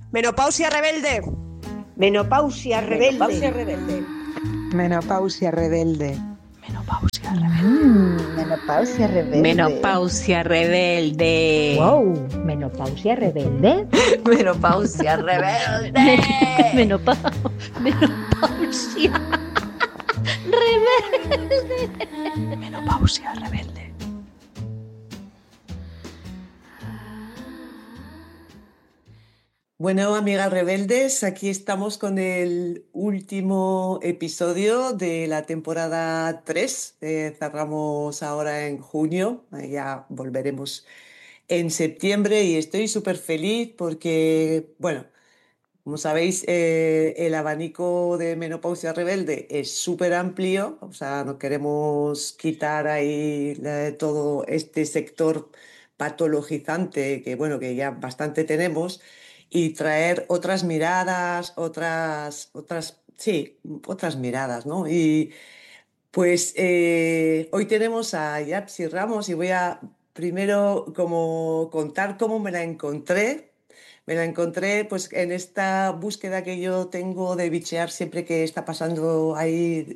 Menopausia rebelde. Menopausia rebelde. Menopausia rebelde. Menopausia rebelde. Menopausia rebelde. Menopausia rebelde. Menopausia rebelde. Wow, menopausia rebelde. Menopausia rebelde. Menopausia rebelde. Menopausia rebelde. Bueno, amigas rebeldes, aquí estamos con el último episodio de la temporada 3. Cerramos ahora en junio, ya volveremos en septiembre y estoy súper feliz porque, bueno, como sabéis, el abanico de Menopausia Rebelde es súper amplio, o sea, no queremos quitar ahí todo este sector patologizante que, bueno, que ya bastante tenemos y traer otras miradas, sí, otras miradas, ¿no? Y pues hoy tenemos a Yapsi Ramos y voy a primero como contar cómo me la encontré. Me la encontré pues en esta búsqueda que yo tengo de bichear siempre que está pasando ahí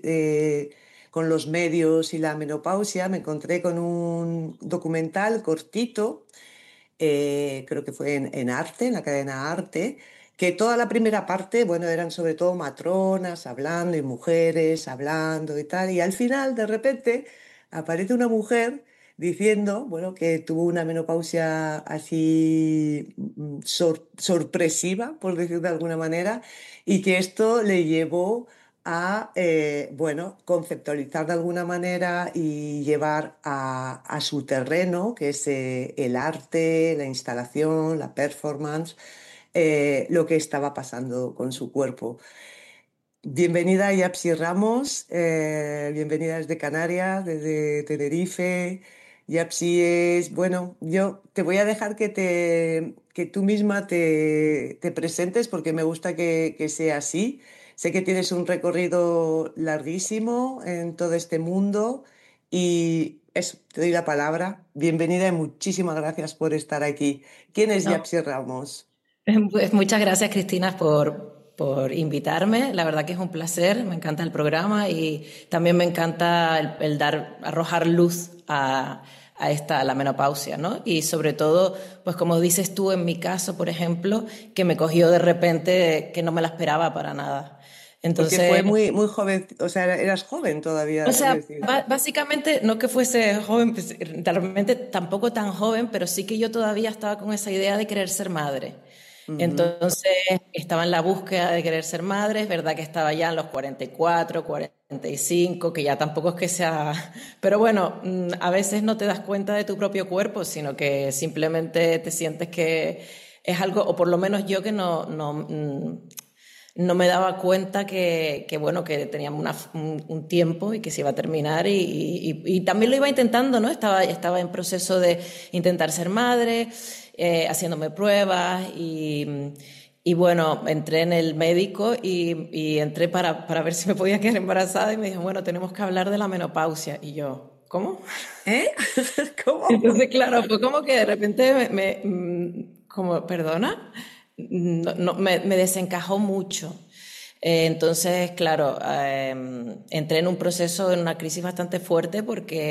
con los medios y la menopausia. Me encontré con un documental cortito, creo que fue en Arte, en la cadena Arte, que toda la primera parte, bueno, eran sobre todo matronas hablando y mujeres hablando y tal, y al final, de repente, aparece una mujer diciendo, bueno, que tuvo una menopausia así sorpresiva, por decirlo de alguna manera, y que esto le llevó a, bueno, conceptualizar de alguna manera y llevar a su terreno, que es el arte, la instalación, la performance, lo que estaba pasando con su cuerpo. Bienvenida Yapsi Ramos, bienvenida desde Canarias, desde Tenerife. Yapsi es, bueno, yo te voy a dejar que tú misma te presentes porque me gusta que sea así. Sé que tienes un recorrido larguísimo en todo este mundo y eso, te doy la palabra. Bienvenida y muchísimas gracias por estar aquí. ¿Quién es No. Yapsi Ramos? Pues muchas gracias, Cristina, por invitarme. La verdad que es un placer, me encanta el programa y también me encanta el arrojar luz a la menopausia, ¿no? Y sobre todo, pues como dices tú, en mi caso, por ejemplo, que me cogió de repente que no me la esperaba para nada. Porque Entonces, fue muy joven, o sea, eras joven todavía, o quiero sea, decir. básicamente no que fuese joven, pues, realmente tampoco tan joven, pero sí que yo todavía estaba con esa idea de querer ser madre. Ujú. Entonces estaba en la búsqueda de querer ser madre, es verdad que estaba ya en los 44, 45, que ya tampoco es que sea... Pero bueno, a veces no te das cuenta de tu propio cuerpo, sino que simplemente te sientes que es algo, o por lo menos yo que no me daba cuenta bueno, que teníamos un tiempo y que se iba a terminar y también lo iba intentando, ¿no? Estaba en proceso de intentar ser madre, haciéndome pruebas y bueno, entré en el médico y entré para ver si me podía quedar embarazada y me dijo, bueno, tenemos que hablar de la menopausia. Y yo, ¿cómo? ¿Eh? ¿Cómo? Entonces, claro, fue como que de repente como, ¿perdona? Me desencajó mucho. Entonces, claro, entré en un proceso, en una crisis bastante fuerte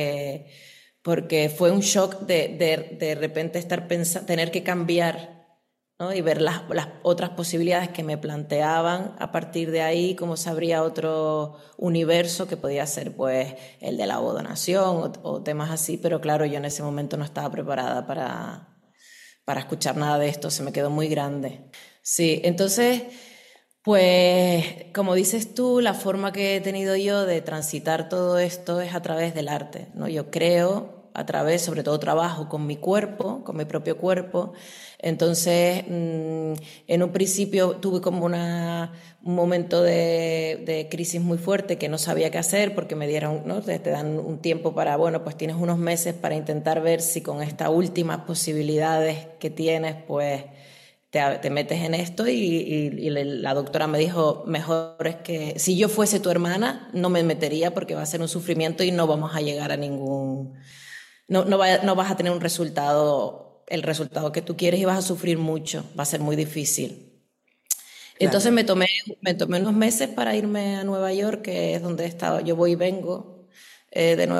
porque fue un shock de repente tener que cambiar, ¿no? Y ver las otras posibilidades que me planteaban a partir de ahí, como se abría otro universo que podía ser pues el de la ovodonación o temas así, pero claro, yo en ese momento no estaba preparada para escuchar nada de esto, se me quedó muy grande. Sí, entonces, pues como dices tú, la forma que he tenido yo de transitar todo esto es a través del arte, ¿no? Yo creo a través, sobre todo trabajo con mi cuerpo, con mi propio cuerpo. Entonces, en un principio tuve como un momento de crisis muy fuerte que no sabía qué hacer porque me dieron, ¿no? Te dan un tiempo para, bueno, pues tienes unos meses para intentar ver si con estas últimas posibilidades que tienes, pues te metes en esto y la doctora me dijo, mejor es que si yo fuese tu hermana, no me metería porque va a ser un sufrimiento y no vamos a llegar a ningún... No vas a tener el resultado que tú quieres y vas a sufrir mucho, va a ser muy difícil. Entonces me tomé unos meses para irme a Nueva York, que es donde he estado. Yo voy y vengo de Nueva